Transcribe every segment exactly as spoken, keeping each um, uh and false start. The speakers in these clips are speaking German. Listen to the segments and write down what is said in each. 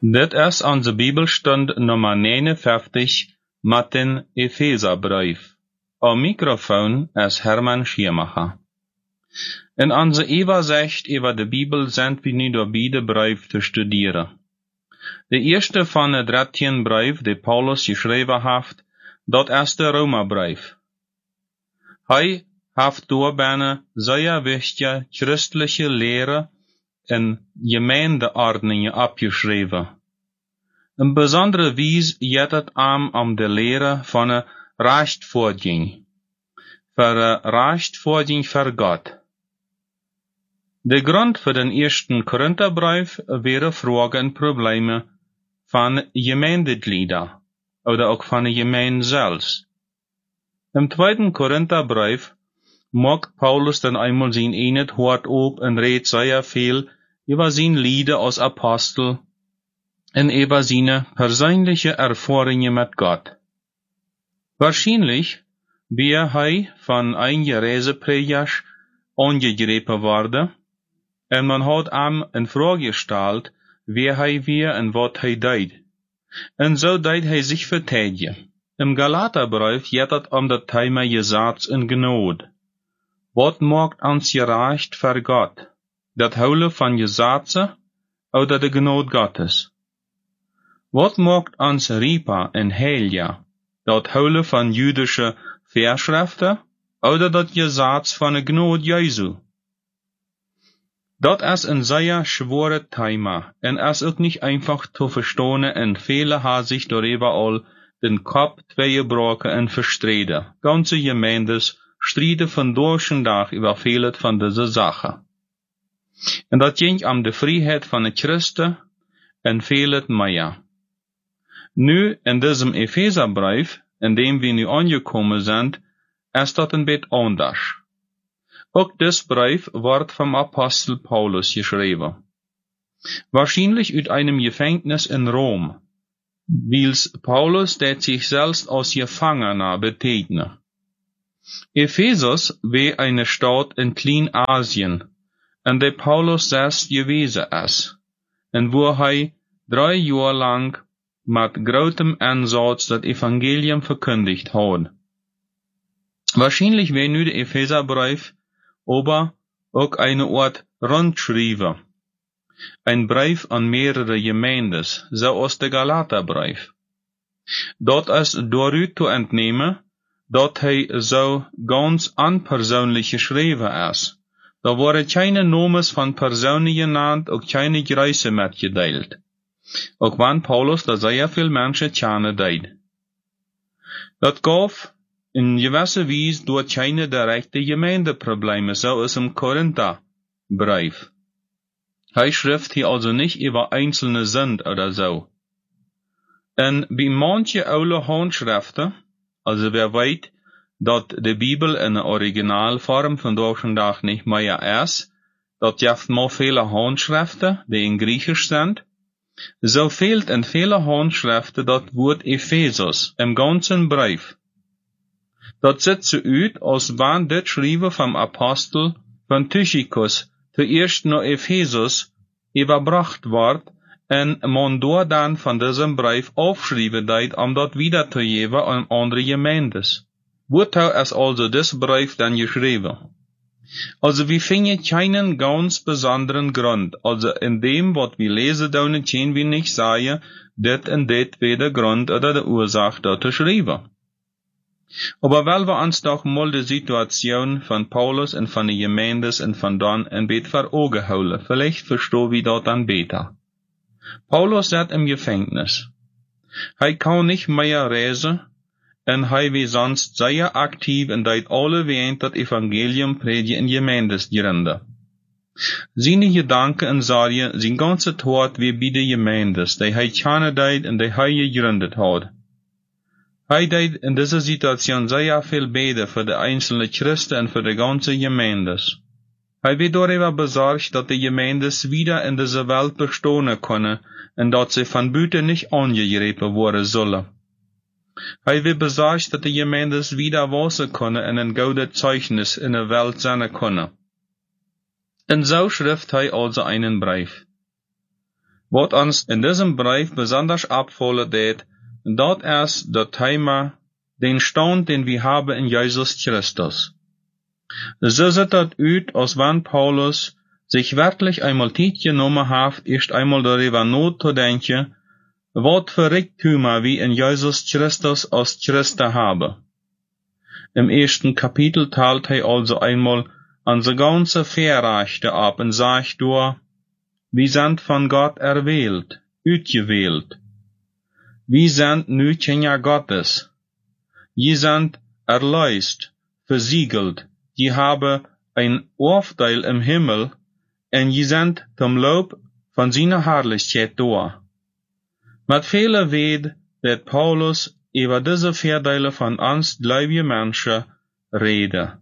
Dit is onze Bibelstund nummer negenenvijftig met den Epheserbrief. Am Mikrofon is Herman Schiermacher. In onze Übersicht über de Bibel sind wir nu door beide Brief te studeren. De eerste van de dertien brief die Paulus geschreven heeft, dat is de Romerbrief. Hij heeft door bijna zeer wichtige christelijke leren en gemeendeordningen opgeschreven. Een bijzondere wijze gaat het aan om de leren van een rechtvaardiging, voor een rechtvaardiging voor God. De grond voor de eerste Korintherbrief waren vragen en problemen van gemeendeglieder, oder ook van de gemeente zelfs. Im tweiten Korintherbrief maakt Paulus dan einmal zijn eenheid hart op en redt zeer veel über zijn Lieder als Apostel en über seine persönliche Erfahrungen mit Gott. Wahrscheinlich wäre hij van einige Reiseprägers angegriffen worden, en man hat ihm in Frage gestellt, wer hij weer en wat hij deed. En zo deed hij zich verteidigen. Im Galaterbrief geht het om dat Thema Gesetz en Gnade. Wat maakt ons gerecht voor God? Dat houden van Gesetze oder de Gnade Gottes? Wat maakt ons rieper en heiliger? Dat houden van jüdische Verschriften oder dat Gesetz van de Gnade Jesu? Dat is een zeer schwere Thema en is ook niet einfach te verstaan en vele haben sich darüber al den Kopf tweegebroken en verstreden. Ganze Gemeindes strijden vandaag en dag über viele van deze Sachen. En dat ging om de vrijheid van de Christen en veel meer. Nu, in diesem Epheserbrief, in dem wir nu angekommen sind, ist dat een beetje anders. Ook des Brief wordt vom Apostel Paulus geschrieben. Wahrscheinlich uit einem Gefängnis in Rom, wils Paulus det sich selbst als Gefangener betegnet. Ephesus war eine Stadt in Kleinasien, in der Paulus selbst gewesen ist, en wo hij drei Jahre lang mit großem Einsatz das Evangelium verkündigt hat. Wahrscheinlich war nu de Epheserbrief aber auch eine Art Rundschreiben, ein Brief an mehrere Gemeindes, so als der Galaterbrief. Dort ist daaruit zu entnehmen, dat hij so ganz unpersönlich geschrieben ist. Da waren keine Nomes von Personen genannt, auch keine Größe mitgeteilt. Auch wann Paulus da sehr viel Menschen kennen deed. Dat gaf in gewisse Weise door keine direkte Gemeindeprobleme, so ist im Korintherbrief. Hij schrift hier also nicht über einzelne Sünd oder so. En bij manche oude Handschriften, also wer weet dat de Bibel in de Originalform vandaag en dag niet meer is, dat heeft maar viele Handschriften, die in Griechisch sind, so fehlt in viele Handschriften dat Wort Ephesus im ganzen Brief. Dat ziet zo uit als wann dit schrijven vom Apostel van Tychicus zuerst naar Ephesus überbracht wordt en man door dan van diesem Brief aufschrijven deed om dat wieder te geven aan andere Gemeindes. Wozu is also des Brief dann geschrieben? Also wir finden keinen ganz besonderen Grund, also in dem, was wir lesen, dann können wir nicht sagen, dit en dit wäre der Grund oder der Ursache dort zu schreiben. Aber weil wir uns doch mal die Situation von Paulus und von den Gemeindes und von dann ein bisschen vor Augen holen, vielleicht verstehen wir dort dann besser. Paulus sitzt im Gefängnis. Hij kann nicht mehr reisen, en hij wie sonst sehr aktiv en deed alle weend dat Evangelium predigen in Gemeindes gründe. Seine Gedanken en Sorgen, zijn ganze Tod wie bij de Gemeindes, die hij kennen deed en die hij gegründet hat. Hij deed in dieser Situation sehr viel beter für die einzelnen Christen und für die ganze Gemeindes. Hij wird darüber besorgt, dass die Gemeindes wieder in dieser Welt bestehen können und dass sie von Büte nicht angegriffen worden sollen. Hij wird besorgt, dass die Gemeindes wieder wachsen können und ein gutes Zeugnis in der Welt sein können. Und so schrift hij also einen Brief. Wat ons in diesem Brief besonders abfallen deed, dat is dat Thema, den Stand, den wir haben in Jesus Christus. So sieht das uit, als wenn Paulus sich wirklich einmal Zeit genommen hat, erst einmal darüber nachzudenken, wat für Reichtümer wir in Jesus Christus als Christen haben. Im ersten Kapitel teilt er also einmal unsere ganze Verrechte ab und sagt durch, wir sind von Gott erwählt, ausgewählt. Wir sind nu Kinder Gottes. Wir sind erlöst, versiegelt. Wir haben ein Aufteil im Himmel und wir sind zum Lob von seiner Herrlichkeit da. Mit vielen Wegen wird Paulus über diese Vorteile von uns gläubigen Menschen reden.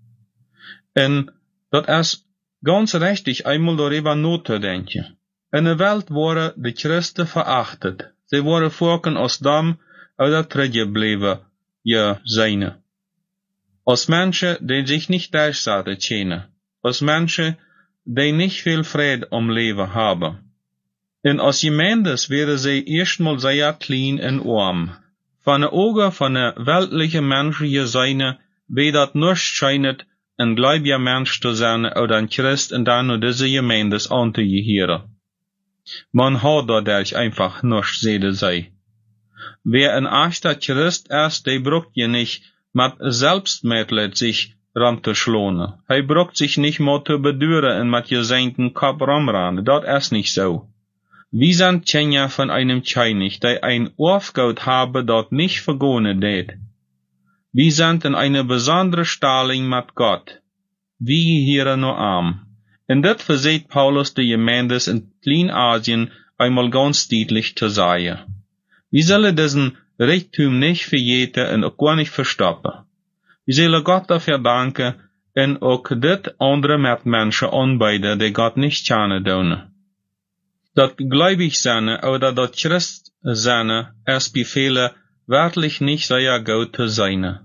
Und das ist ganz richtig, einmal darüber nachzudenken. In der Welt wurden die Christen verachtet. Sie wurden vorken als dumm oder zurückgeblieben, ja, seine. Als Menschen, die sich nicht durchsetzen können. Als Menschen, die nicht viel Friede am Leben haben. Und als Gemeinde wären sie erstmal sehr klein und arm. Von den Augen von der weltlichen menschlichen Seine, wie das nicht scheint, ein gläubiger Mensch zu sein oder ein Christ in dann nur diese Gemeinde anzugehören. Man hat dadurch einfach nicht sehen sei. Wer ein echter Christ ist, der braucht ja nicht mit Selbstmitleid sich rumzuschlagen. Er braucht sich nicht mehr zu bedüren und mit gesenkten Kopf rumrennen. Das ist nicht so. Wir sind Kinder von einem König, der ein Aufgabe habe, das nicht vergonnen wird. Wir sind in einer besonderen Stellung mit Gott. Wir hier nur arm. Und das versteht Paulus die Gemeinde in Kleinasien einmal ganz deutlich zu sagen. Wir sollen diesen Reichtum nicht verjeten und auch gar nicht verstoppen. Wir sollen Gott dafür danken und auch das andere Mitmenschen anbieten, die Gott nicht kennen tun. Das gläubig sein oder das Christ sein ist bei vielen wirklich nicht sehr gut zu sein.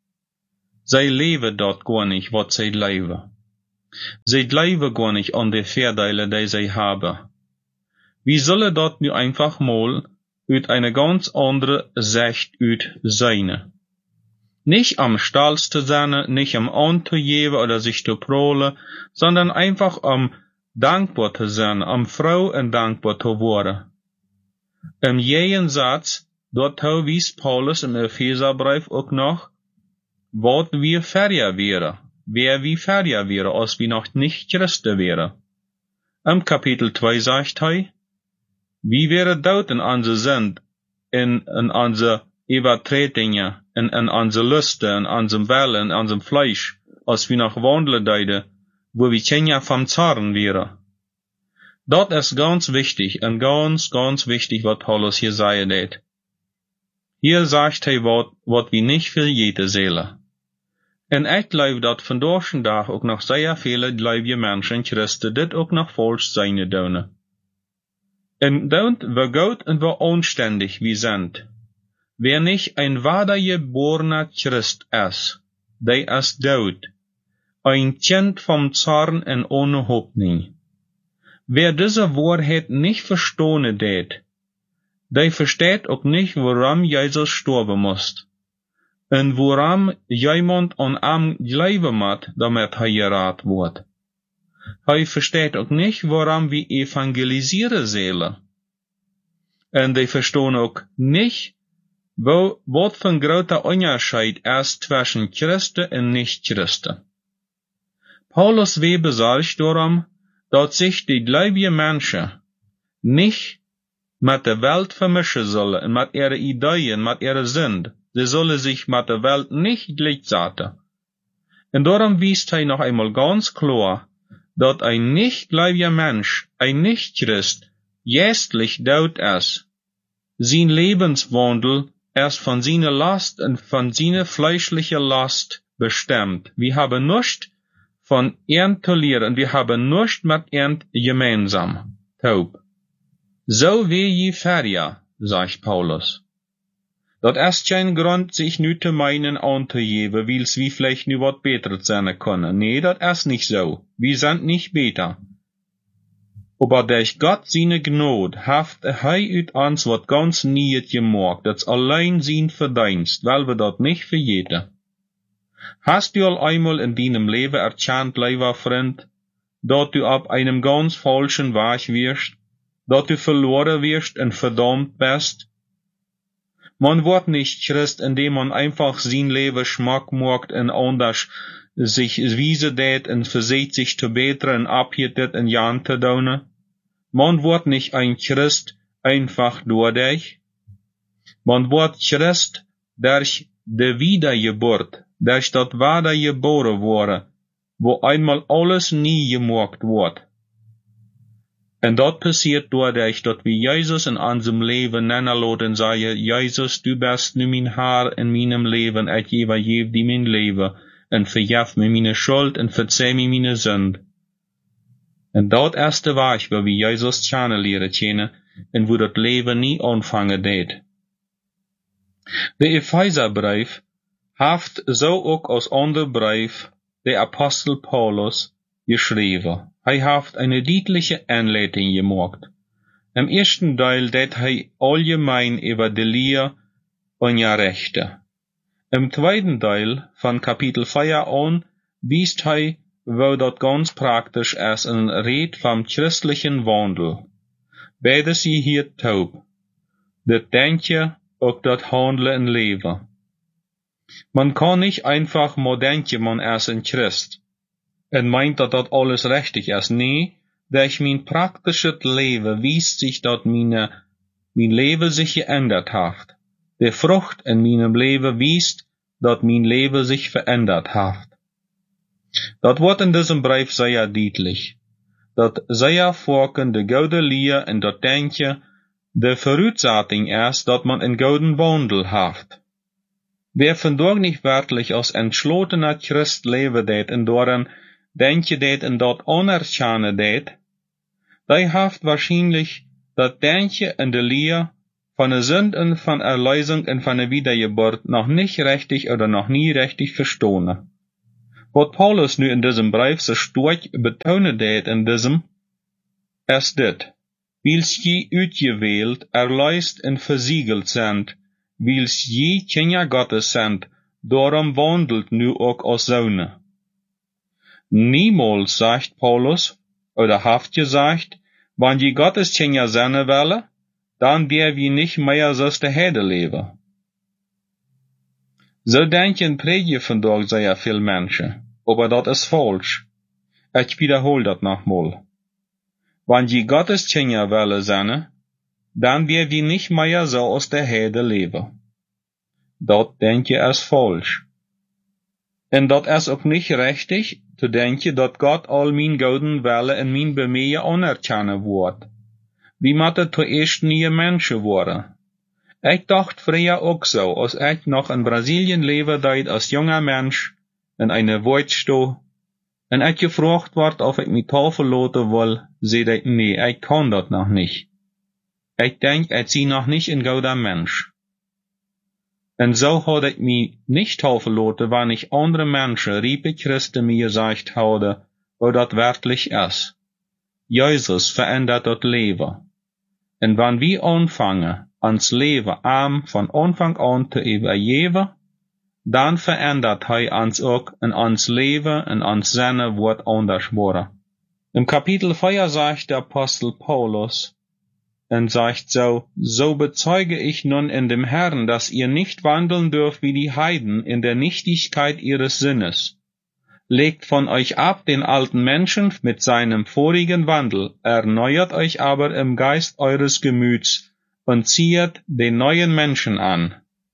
Sie leben dort gar nicht, was sie leben. Sie leben gar nicht an die Vorteile, die sie haben. Wir sollen dort nur einfach mal uit eine ganz andere Sicht uit sein. Nicht am Stolz zu sein, nicht am anzugeben oder sich zu prahlen, sondern einfach am dankbar zu sein, am froh und dankbar zu werden. Im Gegensatz, dort wies Paulus im Epheserbrief auch noch, wat wir fertig wäre, wer wie fertig wäre, als wir noch nicht Christen wäre. Im Kapitel zwei sagt er, wie wäre dort in unser Sinn, in, in unsere Übertretungen, in, in unsere Lüste, in unserem Willen, in unserem Fleisch, als wir noch wandeln deuten, wo wir Kinder vom Zorn wären. Das ist ganz wichtig, und ganz, ganz wichtig, was Paulus hier sagen wird. Hier sagt er, was wir nicht für jede Seele. Und ich glaube, dass von deutschen Tag auch noch sehr viele gläubige Menschen, Christen, das auch noch falsch sein dürfen. Und dort, wo gut und wo anständig wir sind, wer nicht ein wiedergeborener Christ ist, der ist tot, ein Kind vom Zorn und ohne Hoffnung. Wer diese Wahrheit nicht verstehen wird, der versteht auch nicht, warum Jesus sterben muss. Und warum jemand an ihm glauben muss, damit er gerettet wird. Er versteht auch nicht, warum wir evangelisieren sollen. Und die verstehen auch nicht, wo, was für ein großer Unterschied ist zwischen Christen und Nicht-Christen. Paulus will besorgt darum, dass sich die gläubigen Menschen nicht mit der Welt vermischen sollen und mit ihren Ideen, mit ihrer Sinn. Sie sollen sich mit der Welt nicht gleichsetzen. Und darum wies er noch einmal ganz klar, dass ein nicht gläubiger Mensch, ein Nicht-Christ, geistlich tot ist. Sein Lebenswandel ist von seiner Last und von seiner fleischlichen Last bestimmt. Wir haben nichts von ihm zu lernen, wir haben nichts mit ihm gemeinsam. Taub. So wie je fertig, sagt Paulus. Dat ist kein Grund, sich nu zu meinen anzugeben, weil's wie vielleicht nu wat beter sein können. Nee, dat ist nicht so. Wir sind nicht besser. Aber durch Gott seine Gnade haft hij uit ons wat ganz niet gemaakt, dat allein zijn verdienst, weil wir dat nicht vergeten. Hast du al einmal in deinem Leben erkannt, lieber Freund, dat du ab einem ganz falschen Weg wirst, dat du verloren wirst und verdammt bist? Man wird nicht Christ, indem man einfach sein Leben Schmack macht und anders sich wiese det und versucht sich zu bessern und abhietet und Jan zu tun. Man wird nicht ein Christ einfach dadurch. Man wird Christ durch die Wiedergeburt, durch das Wiedergeboren worden, wo einmal alles nie gemacht wird. Und das passiert dadurch, dass wir Jesus in unserem Leben nennen lassen und sagen, Jesus, du bist nu mein Herr in meinem Leben, ich gebe dir mein Leben, und vergib mir meine Schuld und verzeih mir meine Sünde. Und das erste Weg, wo wir Jesus kennenlernen kennen, und wo das Leben nie anfangen det. Der Epheserbrief haft so auch als ander Brief der Apostel Paulus geschrieben. Hij haft eine deutliche Anleitung gemacht. Im ersten Teil det hij allgemein über die Lehre und ja Rechte. Im zweiten Teil von Kapitel vier an wiest hij, wo dat ganz praktisch ist in Red vom christlichen Wandel. Beide sie hier taub. Dat Denken und dat Handeln und Leben. Man kann nicht einfach mal denken, man ist ein Christ. En meint dat dat alles richtig ist. Nee, durch mein praktisches Leben wiest sich, dat meine, mein Leben sich geändert hat. Die Frucht in meinem Leben wiest, dat mein Leben sich verändert hat. Dat wordt in diesem Brief sehr deutlich. Dat sehr vorken de goude Lehre en dat Denken de Voraussetzung ist, dat man een gouden Wandel hat. Wer vandaag nicht wirklich als entschlossener Christ leven deed en doorn Denke det en dat anerkennen det, die haft wahrscheinlich dat Denke en de Lehre von der Sünden, von Erlösung und von der Wiedergeburt noch nicht richtig oder noch nie richtig verstanden. Was Paulus nu in diesem Brief so stark betonen det in diesem, ist dit, wils je uitgewählt, erlöst und versiegelt sind, wils je Kinder Gottes sind, darum wandelt nu auch als Söhne. Niemals, sagt Paulus, oder haft gesagt, wenn je Gottes Kinder sein wollen, dann der wir nicht mehr so der Herde leben. So denken predigen vandaag sehr viel Menschen, aber das ist falsch. Ich wiederhole das nochmal. Wenn je Gottes Kinder wollen sein, dann wir wir nicht mehr so aus der Herde leben. Das denke ich ist falsch. Und das ist auch nicht richtig, zu denken, dat Gott all mein gouden Welle en mijn Bemühen anerkennen wird. Wie müssen zuerst nie Menschen worden? Ich dachte früher auch so, als ich noch in Brasilien lebe, deed als junger Mensch in einer Waldstelle, und ich gefragt ward, ob ich mich Tafel lassen will, sehe ich, nee, ich kann das noch nicht. Ich denk, ich bin noch nicht ein gouder Mensch. Und so hatte ich mich nicht taufen lassen, wenn ich andere Menschen, riebe Christen, mir gesagt habe, wo das wirklich ist. Jesus verändert das Leben. Und wenn wir anfangen, ans Leben arm von Anfang an zu übergeben, dann verändert er uns auch in ans Leben und ans Sinne wird anders worden. Im Kapitel vier sagt der Apostel Paulus, und sagt so, so bezeuge ich nun in dem Herrn, dass ihr nicht wandeln dürft wie die Heiden in der Nichtigkeit ihres Sinnes. Legt von euch ab den alten Menschen mit seinem vorigen Wandel, erneuert euch aber im Geist eures Gemüts und zieht den neuen Menschen an.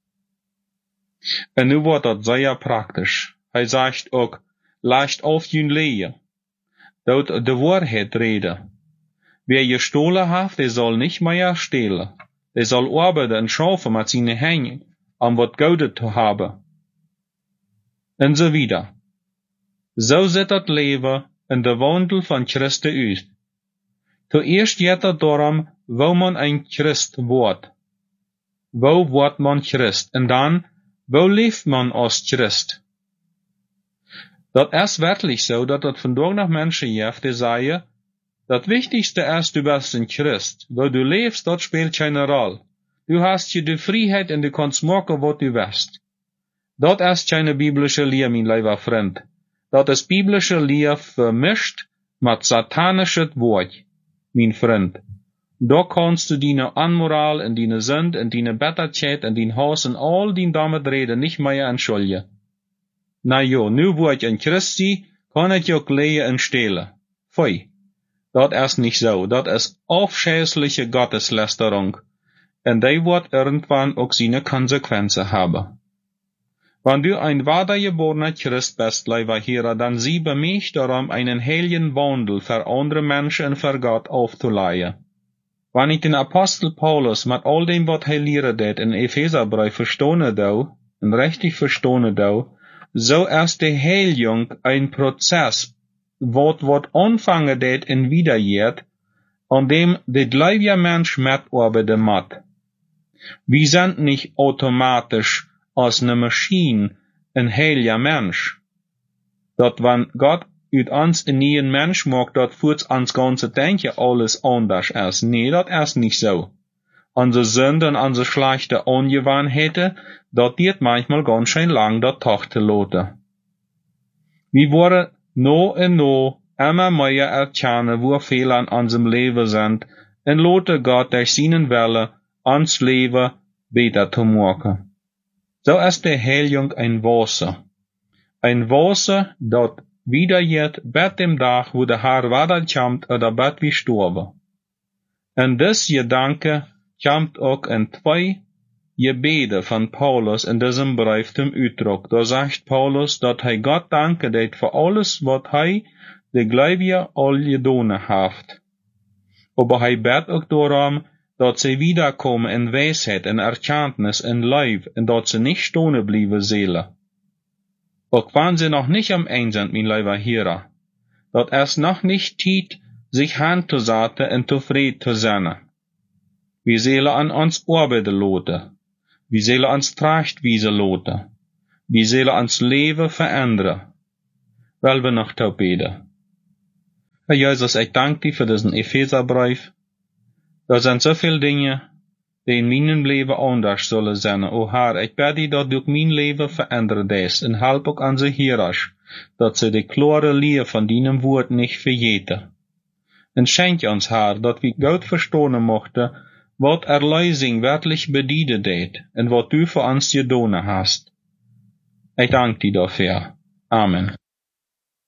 Und nu wird das sehr praktisch. Er sagt auch, lasst auf jün Lehe, dort de Wahrheit rede. Wer gestohlen hat, der soll nicht mehr stehlen. Der soll arbeiten und schaffen mit seinen Händen, um was Gutes zu haben. Und so wieder. So sieht das Leben in der Wandel von Christen aus. Zuerst geht es darum, wo man ein Christ wird. Wo wird man Christ? Und dann, wo lebt man als Christ? Das ist wirklich so, dass es vandaag noch Menschen gibt, die sagen, Das Wichtigste ist, du bist ein Christ. Wo du lebst, dort spielt keine Rolle. Du hast hier die Freiheit und du kannst machen, was du willst. Dat ist keine biblische Lehr, mein lieber Freund. Dat ist biblische Lehr vermischt mit satanisches Wort, mein Freund. Da kannst du deine Anmoral und deine Sünd und deine Bitterkeit und dein Haus und all die damit reden nicht mehr entschuldigen. Na jo, nu wo ich ein Christ sie, kann ich auch lehren und stehlen. Pfui. Dat ist nicht so. Dat ist aufschäßliche Gotteslästerung. Und die wird irgendwann auch seine Konsequenzen haben. Wenn du ein wahrgeborener Christ bist, lieber Herr, dann sieh bei mich darum, einen heiligen Wandel für andere Menschen und für Gott aufzuleihen. Wenn ich den Apostel Paulus mit all dem, was er lehrt hat, in Epheserbrief verstehen dau, und richtig verstehen dau, so ist die Heiligung ein Prozess, wat wat anfangen det en wiederjährt, an dem der gläubige Mensch mitarbeiten muss. Wir sind nicht automatisch als eine Maschine ein heiliger Mensch. Dat wenn Gott uit uns einen neuen Mensch macht, dat führt ans ganze Denken alles anders ist. Nee, dat ist nicht so. Unsere Sünde und unsere schlechte Angewohnheiten, dat geht manchmal ganz schön lang, dat Tag zu lassen. Wir wollen no und no immer mehr erkennen, wo Fehler in unserem Leben sind, und lassen Gott durch seinen Wille uns Leben besser zu machen. So ist die Heiligung ein Wasser. Ein Wasser, dat wiederjährt bei dem Tag, wo der Herr wiederkommt oder bei wir sterben. Und das Gedanke kommt auch in zwei Gebete von Paulus in diesem Brief zum Ausdruck. Da sagt Paulus, dass er Gott danke dat für alles, was er der Gläubige all getan hat. Aber er bet auch darum, dass sie wiederkommen in Weisheit, in Erkenntnis, in Leib, und dass sie nicht stehen bleiben Seele. Auch wenn sie noch nicht am Ende sind, mein lieber Herr, dass es noch nicht Zeit, sich hinzusetzen und zufrieden zu sein. Wir sollen an uns arbeiten lassen. Wir sollen uns Trachtwiese lassen. Wir sollen uns Leben verändern. Weil wir noch da beten. Herr Jesus, ich danke dir für diesen Epheserbrief. Da sind so viele Dinge, die in meinem Leben anders sollen sein. O Herr, ich bitte dich, dass du mein Leben verändern lässt und help auch unsere Hörer, dass sie die klare Lehre von deinem Wort nicht vergeten. Und schenke uns, Herr, dass wir gut verstehen mochten, was Erlösung wirklich bedeutet und was du für uns getan hast. Ich danke dir dafür. Amen.